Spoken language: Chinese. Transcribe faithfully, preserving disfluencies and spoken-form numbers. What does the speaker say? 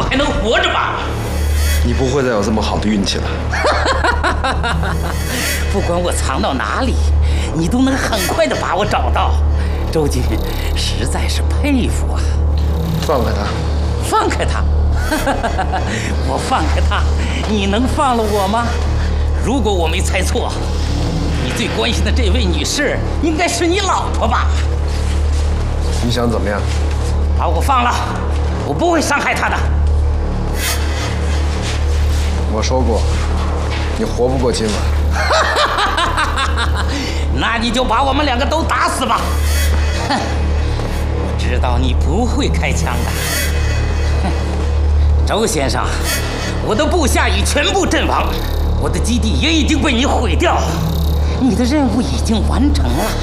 才能活着吧？ 你不会再有这么好的运气了。 不管我藏到哪里，你都能很快的把我找到。周瑾实在是佩服啊！ 放开他！ 放开他！我放开他，你能放了我吗？如果我没猜错，你最关心的这位女士应该是你老婆吧？ 你想怎么样？ 把我放了，我不会伤害她的。 我说过，你活不过今晚。 那你就把我们两个都打死吧！哼，我知道你不会开枪的。哼，周先生，我的部下已全部阵亡，我的基地也已经被你毁掉，你的任务已经完成了。